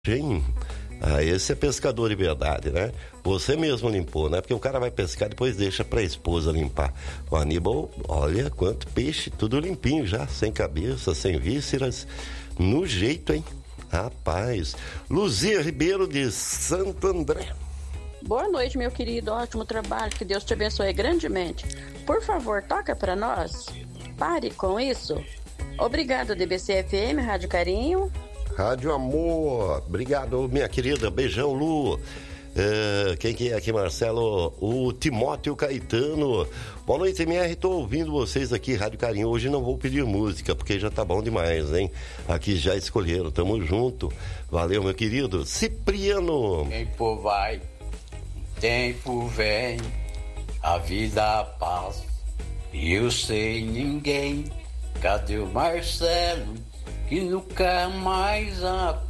Sim. Esse é pescador de verdade, né? Você mesmo limpou, né? Porque o cara vai pescar, depois deixa pra esposa limpar. O Aníbal, olha quanto peixe, tudo limpinho já, sem cabeça, sem vísceras, no jeito, hein? Rapaz. Luzia Ribeiro de Santo André. Boa noite, meu querido, ótimo trabalho, que Deus te abençoe grandemente. Por favor, toca pra nós. Pare com isso. Obrigado, DBC FM, Rádio Carinho. Rádio Amor, obrigado, minha querida, beijão, Lu. Quem que é aqui, Marcelo? O Timóteo Caetano. Boa noite, MR, tô ouvindo vocês aqui, Rádio Carinho. Hoje não vou pedir música, porque já tá bom demais, hein? Aqui já escolheram, tamo junto. Valeu, meu querido. Cipriano. Tempo vai, tempo vem, a vida passa, e eu sei ninguém. Cadê o Marcelo? Que nunca mais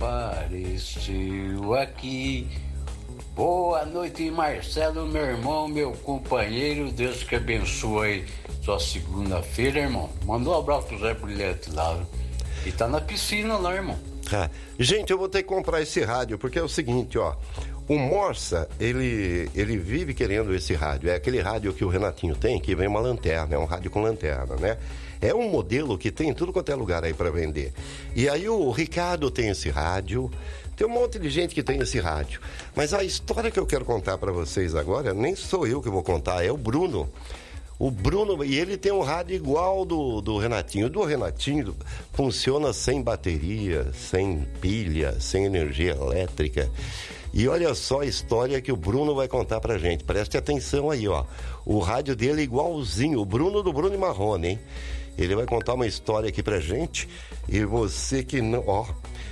apareceu aqui. Boa noite, Marcelo, meu irmão, meu companheiro. Deus que abençoe sua segunda-feira, irmão. Mandou um abraço pro Zé Brilhante lá. E tá na piscina lá, irmão. Gente, eu vou ter que comprar esse rádio, porque é o seguinte, ó. O Morsa, ele vive querendo esse rádio. É aquele rádio que o Renatinho tem, que vem uma lanterna, é um rádio com lanterna, né? É um modelo que tem em tudo quanto é lugar aí para vender. E aí o Ricardo tem esse rádio, tem um monte de gente que tem esse rádio. Mas a história que eu quero contar para vocês agora, nem sou eu que vou contar, é o Bruno. O Bruno, e ele tem um rádio igual do Renatinho. O do Renatinho funciona sem bateria, sem pilha, sem energia elétrica. E olha só a história que o Bruno vai contar pra gente. Preste atenção aí, ó. O rádio dele é igualzinho, o Bruno do Bruno e Marrone, hein? Ele vai contar uma história aqui pra gente. E você que não... Ó,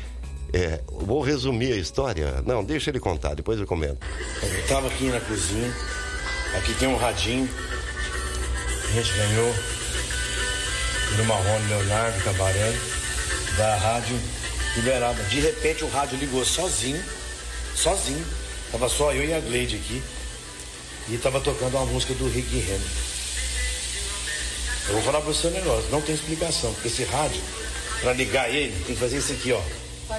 vou resumir a história. Não, deixa ele contar, depois eu comento. Eu tava aqui na cozinha. Aqui tem um radinho. A gente ganhou do Marrone Leonardo Cabaré, da Rádio Liberada. De repente o rádio ligou sozinho. Tava só eu e a Gleide aqui. E tava tocando uma música do Rick Renner. Eu vou falar pra você um negócio, não tem explicação, porque esse rádio, pra ligar ele, tem que fazer isso aqui, ó.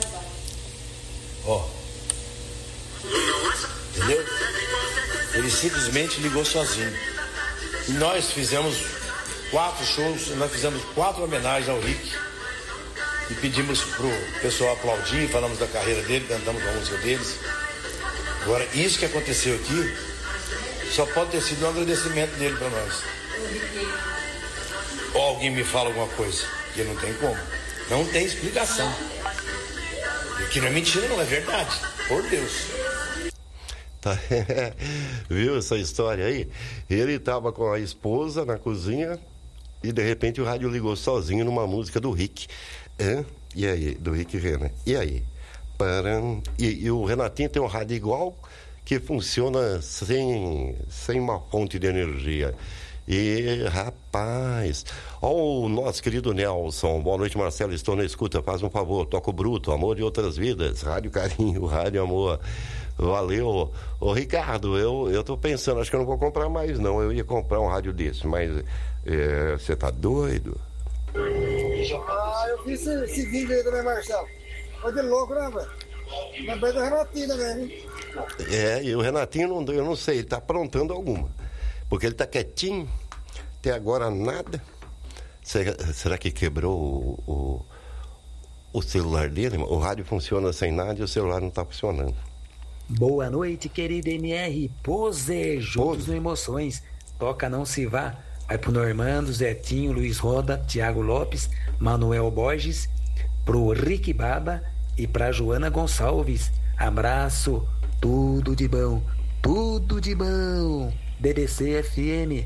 Ó. Entendeu? Ele simplesmente ligou sozinho. E nós fizemos 4 shows, nós fizemos 4 homenagens ao Rick. E pedimos pro pessoal aplaudir, falamos da carreira dele, cantamos a música deles. Agora, isso que aconteceu aqui, só pode ter sido um agradecimento dele pra nós. Ou alguém me fala alguma coisa, que não tem como. Não tem explicação. Que não é mentira, não é verdade. Por Deus. Tá, viu essa história aí? Ele tava com a esposa na cozinha e de repente o rádio ligou sozinho numa música do Rick. E aí? Do Rick Renner. E aí? E o Renatinho tem um rádio igual que funciona sem uma fonte de energia. E, rapaz, ó o nosso querido Nelson. Boa noite, Marcelo, estou na escuta, faz um favor, toca o Bruto, Amor de Outras Vidas, Rádio Carinho, Rádio Amor. Valeu. Ô Ricardo, eu tô pensando, acho que eu não vou comprar mais não, eu ia comprar um rádio desse, mas você tá doido? Eu fiz esse vídeo aí também, Marcelo. Foi de louco, né, velho? Lembrei do Renatinho também, hein? E o Renatinho, eu não sei, ele tá aprontando alguma. Porque ele tá quietinho, até agora nada. Será que quebrou o celular dele? O rádio funciona sem nada e o celular não tá funcionando. Boa noite, querido MR. Pose, juntos no Emoções. Toca Não Se Vá. Vai pro Normando, Zetinho, Luiz Roda, Tiago Lopes, Manuel Borges, pro Rick Baba e pra Joana Gonçalves. Abraço, tudo de bom, tudo de bom. DBC FM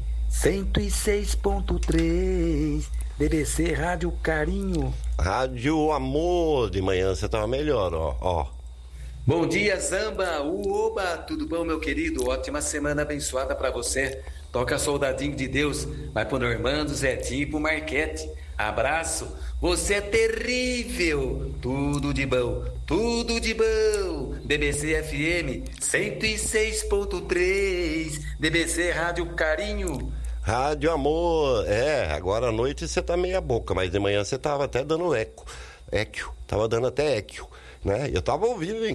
106.3, DBC Rádio Carinho. Rádio Amor, de manhã você tava melhor, ó. Bom dia, Zamba, uoba, tudo bom, meu querido? Ótima semana abençoada pra você. Toca Soldadinho de Deus, vai pro Normando, Zetinho e pro Marquete. Abraço, você é terrível, tudo de bom, tudo de bom. DBC FM 106.3, DBC Rádio Carinho. Rádio Amor, agora à noite você tá meia boca, mas de manhã você tava até dando eco, tava dando até eco. né? Eu estava ouvindo